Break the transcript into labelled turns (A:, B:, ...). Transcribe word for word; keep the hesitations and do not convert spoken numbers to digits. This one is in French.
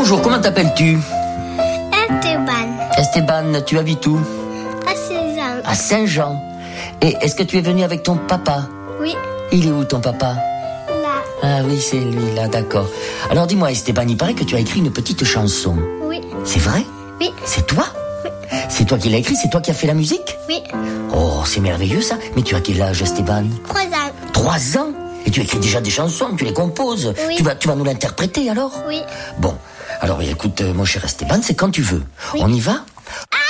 A: Bonjour, comment t'appelles-tu?
B: Esteban.
A: Esteban, tu habites où?
B: À Saint-Jean.
A: À Saint-Jean. Et est-ce que tu es venu avec ton papa?
B: Oui.
A: Il est où ton papa?
B: Là.
A: Ah oui, c'est lui là, d'accord. Alors dis-moi Esteban, il paraît que tu as écrit une petite chanson.
B: Oui.
A: C'est vrai?
B: Oui.
A: C'est toi?
B: Oui.
A: C'est toi qui l'as écrit, c'est toi qui as fait la musique?
B: Oui.
A: Oh, c'est merveilleux ça. Mais tu as quel âge Esteban?
B: Trois ans.
A: Trois ans? Et tu écris déjà des chansons, tu les composes.
B: Oui.
A: Tu vas, tu vas nous l'interpréter alors?
B: Oui.
A: Bon, alors écoute, euh, mon cher Esteban, c'est quand tu veux.
B: Oui.
A: On y va?
B: Ah!